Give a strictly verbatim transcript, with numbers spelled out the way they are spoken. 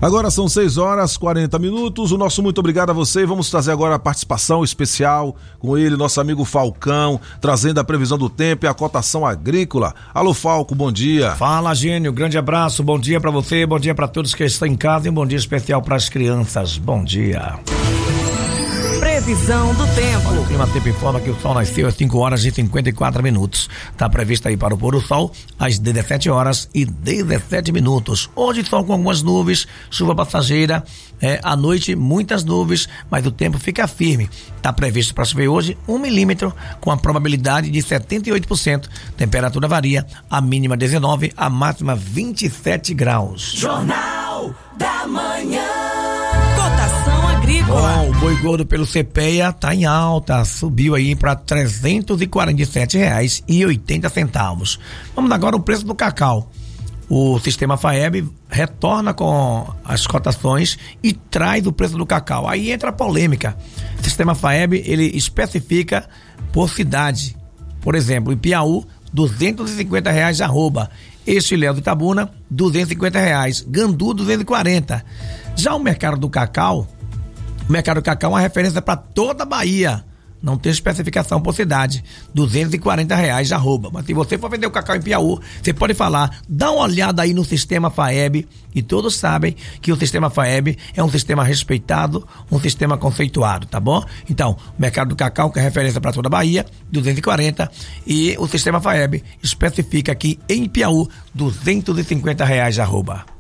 Agora são seis horas e quarenta minutos, o nosso muito obrigado a você. Vamos trazer agora a participação especial com ele, nosso amigo Falcão, trazendo a previsão do tempo e a cotação agrícola. Alô, Falco, bom dia. Fala, Gênio, grande abraço, bom dia pra você, bom dia pra todos que estão em casa e um bom dia especial pras crianças. Bom dia. Previsão do tempo. Olha, o clima tempo informa que o sol nasceu às cinco horas e cinquenta e quatro minutos. Está previsto aí para o pôr do sol às dezessete horas e dezessete minutos. Hoje sol com algumas nuvens, chuva passageira, é, à noite muitas nuvens, mas o tempo fica firme. Está previsto para chover hoje um milímetro com a probabilidade de setenta e oito por cento. Temperatura varia, a mínima dezenove, a máxima vinte e sete graus. Jornal da Manhã. Cotação agrícola. Bom, o boi gordo pelo Cepeia tá em alta, subiu aí para trezentos e quarenta e sete reais e oitenta centavos. Vamos agora o preço do cacau. O sistema FAEB retorna com as cotações e traz o preço do cacau. Aí entra a polêmica. O sistema FAEB, ele especifica por cidade. Por exemplo, em Piauí, duzentos e cinquenta reais arroba. Estilel de Itabuna, duzentos e cinquenta reais. Gandu, duzentos e quarenta. Já o mercado do cacau, o mercado do cacau é uma referência para toda a Bahia. Não tem especificação por cidade. duzentos e quarenta reais arroba. Mas se você for vender o cacau em Piauí, você pode falar, dá uma olhada aí no sistema FAEB, e todos sabem que o sistema FAEB é um sistema respeitado, um sistema conceituado, tá bom? Então, o mercado do cacau, que é referência para toda a Bahia, duzentos e quarenta, e o sistema FAEB especifica aqui em Piauí, duzentos e cinquenta reais arroba.